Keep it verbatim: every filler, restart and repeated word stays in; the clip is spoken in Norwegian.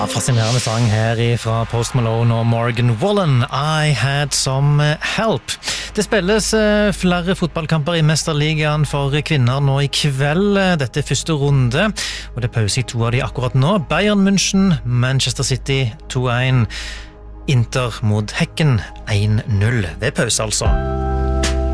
Fascinerende sang her fra Post Malone og Morgan Wallen, I Had Some Help. Det spilles flere fotballkamper i Mesterligaen for kvinner nå i kveld. Dette er første runde, og det er pause i to av de akkurat nå. Bayern München, Manchester City to en. Inter mot Hekken en null ved pause altså.